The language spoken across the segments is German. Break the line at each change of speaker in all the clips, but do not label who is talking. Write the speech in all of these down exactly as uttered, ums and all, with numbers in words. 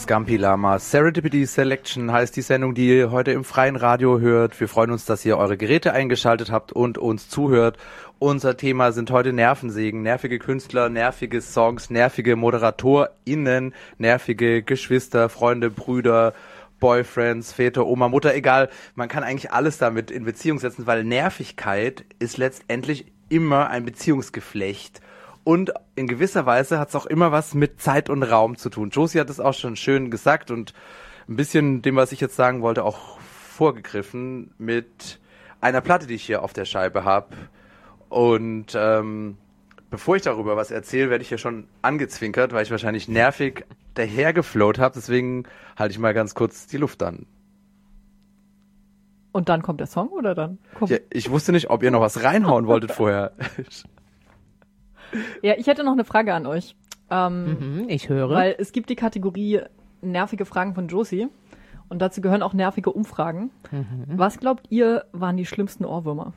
Scampi Lama. Serendipity Selection heißt die Sendung, die ihr heute im freien Radio hört. Wir freuen uns, dass ihr eure Geräte eingeschaltet habt und uns zuhört. Unser Thema sind heute Nervensägen, nervige Künstler, nervige Songs, nervige ModeratorInnen, nervige Geschwister, Freunde, Brüder, Boyfriends, Väter, Oma, Mutter, egal. Man kann eigentlich alles damit in Beziehung setzen, weil Nervigkeit ist letztendlich immer ein Beziehungsgeflecht. Und in gewisser Weise hat es auch immer was mit Zeit und Raum zu tun. Josie hat es auch schon schön gesagt und ein bisschen dem, was ich jetzt sagen wollte, auch vorgegriffen mit einer Platte, die ich hier auf der Scheibe habe. Und ähm, bevor ich darüber was erzähle, werde ich hier schon angezwinkert, weil ich wahrscheinlich nervig dahergeflowt habe. Deswegen halte ich mal ganz kurz die Luft an.
Und dann kommt der Song oder dann? Kommt
Ja, ich wusste nicht, ob ihr noch was reinhauen wolltet vorher.
Ja, ich hätte noch eine Frage an euch. Ähm,
mhm, ich höre.
Weil es gibt die Kategorie nervige Fragen von Josie und dazu gehören auch nervige Umfragen. Mhm. Was glaubt ihr, waren die schlimmsten Ohrwürmer?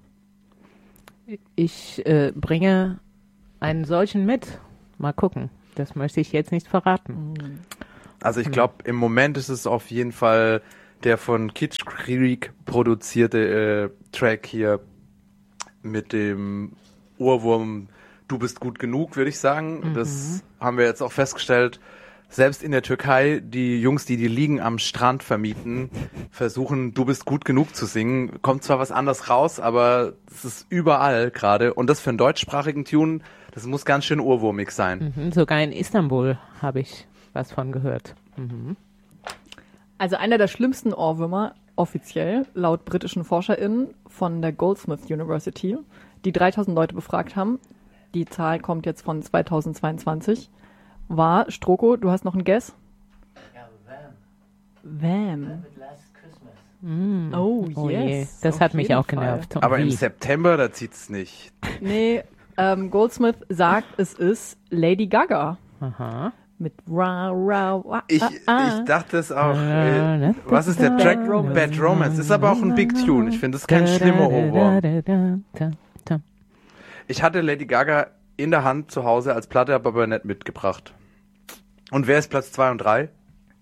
Ich äh, bringe einen solchen mit. Mal gucken. Das möchte ich jetzt nicht verraten.
Also ich glaube, im Moment ist es auf jeden Fall der von Kitsch Creek produzierte äh, Track hier mit dem Ohrwurm Du bist gut genug, würde ich sagen. Mhm. Das haben wir jetzt auch festgestellt. Selbst in der Türkei, die Jungs, die die Liegen am Strand vermieten, versuchen, Du bist gut genug zu singen. Kommt zwar was anderes raus, aber es ist überall gerade. Und das für einen deutschsprachigen Tune, das muss ganz schön ohrwurmig sein.
Mhm, sogar in Istanbul habe ich was von gehört. Mhm.
Also einer der schlimmsten Ohrwürmer, offiziell, laut britischen ForscherInnen von der Goldsmith University, die dreitausend Leute befragt haben, die Zahl kommt jetzt von zweitausendzweiundzwanzig, war, Stroko, du hast noch einen Guess?
Ja, Wham.
Wham.
Wham with Last Christmas.
Mm.
Oh,
oh
yes.
Je. Das
auf
hat mich
jeden
auch
Fall.
genervt. Und
Aber
wie?
im September, da zieht's nicht.
Nee, ähm, Goldsmith sagt, es ist Lady Gaga.
Aha.
Mit ra, ra, wa,
Ich,
ah, ah.
ich dachte es auch. Äh, was ist der Track?
Bad Romance.
Bad Romance. Ist aber auch ein Big Tune. Ich finde, das ist kein schlimmer Ohrwurm. Ich hatte Lady Gaga in der Hand zu Hause als Platte, habe aber nicht mitgebracht. Und wer ist Platz zwei und drei?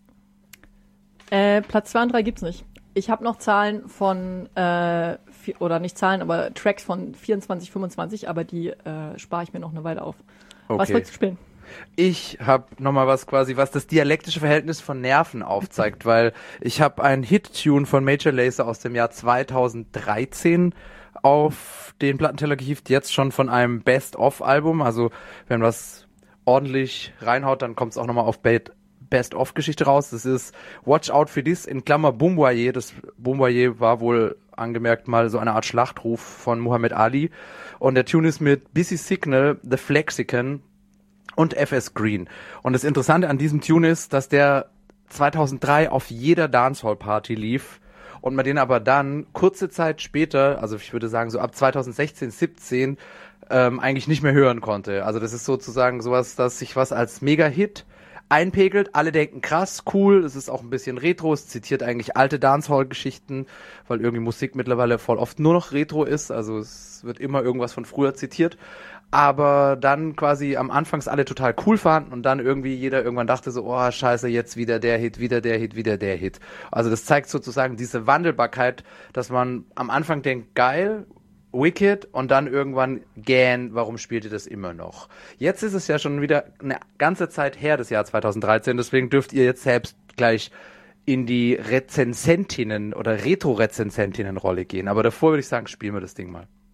Äh, Platz zwei und drei gibt's nicht. Ich habe noch Zahlen von, äh, vier, oder nicht Zahlen, aber Tracks von vierundzwanzig, fünfundzwanzig, aber die äh, spare ich mir noch eine Weile auf.
Okay.
Was wolltest du spielen?
Ich habe nochmal was quasi, was das dialektische Verhältnis von Nerven aufzeigt, weil ich habe einen Hit-Tune von Major Lazer aus dem Jahr zweitausenddreizehn auf den Plattenteller gehievt, jetzt schon von einem Best-of-Album. Also wenn was ordentlich reinhaut, dann kommt es auch nochmal auf Best-of-Geschichte raus. Das ist Watch Out for This in Klammer Bombardier. Das Bombardier war wohl angemerkt mal so eine Art Schlachtruf von Muhammad Ali. Und der Tune ist mit Busy Signal, The Flexicon und F S Green. Und das Interessante an diesem Tune ist, dass der zweitausenddrei auf jeder Dancehall-Party lief und man den aber dann kurze Zeit später, also ich würde sagen so ab zweitausendsechzehn, siebzehn, ähm, eigentlich nicht mehr hören konnte. Also das ist sozusagen sowas, dass sich was als Mega-Hit einpegelt. Alle denken krass, cool, es ist auch ein bisschen Retro, es zitiert eigentlich alte Dancehall-Geschichten, weil irgendwie Musik mittlerweile voll oft nur noch Retro ist, also es wird immer irgendwas von früher zitiert. Aber dann quasi am Anfangs alle total cool fanden und dann irgendwie jeder irgendwann dachte so, oh scheiße, jetzt wieder der Hit, wieder der Hit, wieder der Hit. Also das zeigt sozusagen diese Wandelbarkeit, dass man am Anfang denkt, geil, wicked und dann irgendwann, gähn, warum spielt ihr das immer noch? Jetzt ist es ja schon wieder eine ganze Zeit her, das Jahr zweitausenddreizehn, deswegen dürft ihr jetzt selbst gleich in die Rezensentinnen oder Retro-Rezensentinnen-Rolle gehen. Aber davor würde ich sagen, spielen wir das Ding mal.